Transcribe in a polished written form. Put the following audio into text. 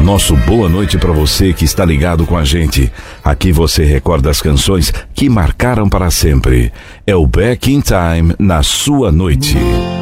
nosso boa noite para você que está ligado com a gente. Aqui você recorda as canções que marcaram para sempre. É o Back in Time na sua noite.